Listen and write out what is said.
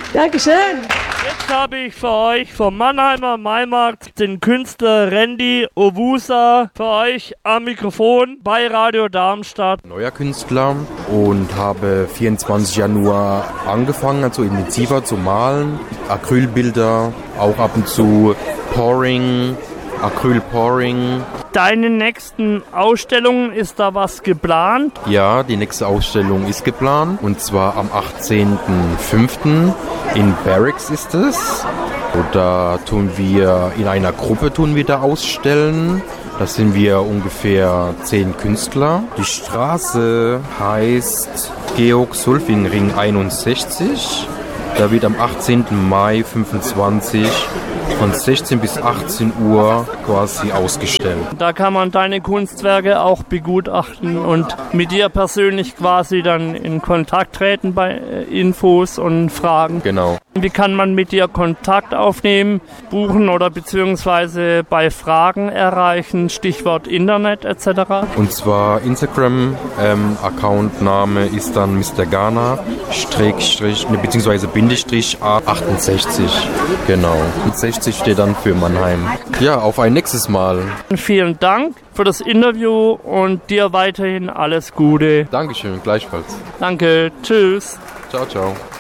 Dankeschön. Jetzt habe ich für euch vom Mannheimer Maimarkt den Künstler Randy Owusa für euch am Mikrofon bei Radio Darmstadt. Neuer Künstler und habe 24. Januar angefangen, also intensiver zu malen. Acrylbilder, auch ab und zu Pouring, Acryl-Pouring. Deine nächsten Ausstellungen, ist da was geplant? Ja, die nächste Ausstellung ist geplant und zwar am 18.05. in Barracks ist es. Da tun wir in einer Gruppe da ausstellen. Da sind wir ungefähr 10 Künstler. Die Straße heißt Georg-Sulfing-Ring 61. Da wird am 18. Mai 25 von 16 bis 18 Uhr quasi ausgestellt. Da kann man deine Kunstwerke auch begutachten und mit dir persönlich quasi dann in Kontakt treten bei Infos und Fragen. Genau. Wie kann man mit dir Kontakt aufnehmen, buchen oder beziehungsweise bei Fragen erreichen, Stichwort Internet etc.? Und zwar Instagram, Accountname ist dann Mr. Ghana, beziehungsweise Bindestrich A68, genau. Und 60 steht dann für Mannheim. Ja, auf ein nächstes Mal. Vielen Dank für das Interview und dir weiterhin alles Gute. Dankeschön, gleichfalls. Danke, tschüss. Ciao, ciao.